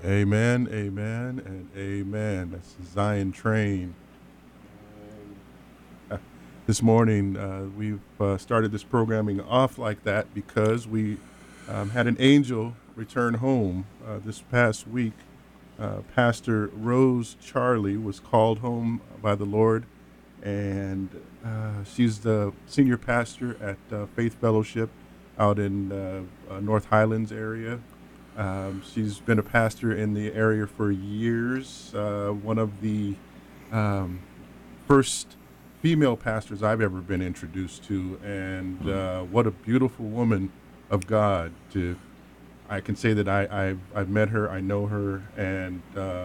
Amen, amen, and amen. That's the Zion Train. Uh, this morning, we've started this programming off like that because we had an angel return home this past week. Pastor Rose Charlie was called home by the Lord, and she's the senior pastor at Faith Fellowship out in North Highlands area. She's been a pastor in the area for years. One of the um, first female pastors I've ever been introduced to, and Mm. what a beautiful woman of God. To I can say that I've met her, I know her, and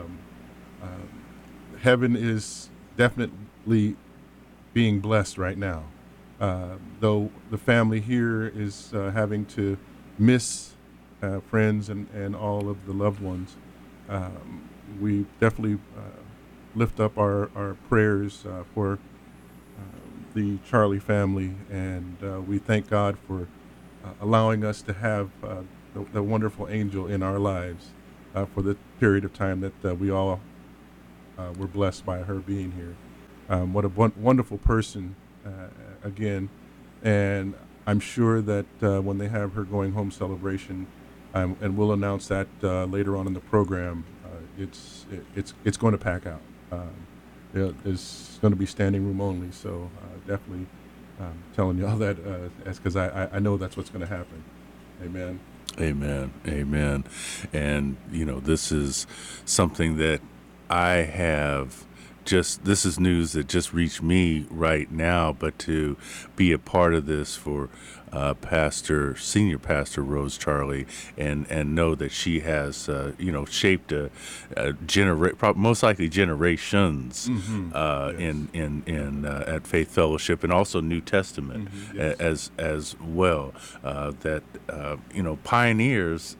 um, heaven is definitely being blessed right now. Though the family here is having to miss friends and all of the loved ones, we definitely lift up our prayers for the Charlie family, and we thank God for allowing us to have the wonderful angel in our lives for the period of time that we all were blessed by her being here. What a wonderful person, again. And I'm sure that when they have her going home celebration, and we'll announce that later on in the program, it's going to pack out. Yeah, it's going to be standing room only. So definitely telling y'all that as because I know that's what's going to happen. Amen. Amen. Amen. And, this is something that I have this is news that just reached me right now, but to be a part of this for Senior Pastor Rose Charlie, and know that she has, shaped most likely generations Mm-hmm. Yes. at Faith Fellowship, and also New Testament Mm-hmm. Yes. as well. That pioneers.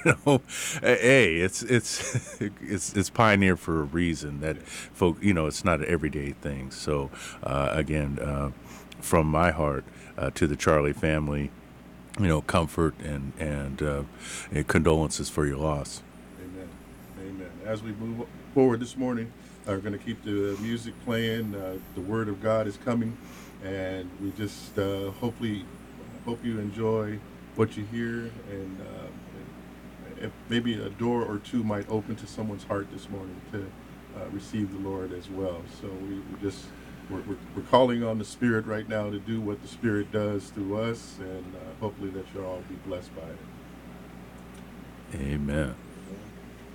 Hey, it's pioneer for a reason. That Yes. folk, it's not an everyday thing. So again, from my heart to the Charlie family, comfort and condolences for your loss. Amen. Amen. As we move forward this morning, we're going to keep the music playing. The Word of God is coming, and we just hopefully hope you enjoy what you hear, and if maybe a door or two might open to someone's heart this morning to receive the Lord as well. So we just we're calling on the Spirit right now to do what the Spirit does through us, and hopefully that you'll all be blessed by it. Amen.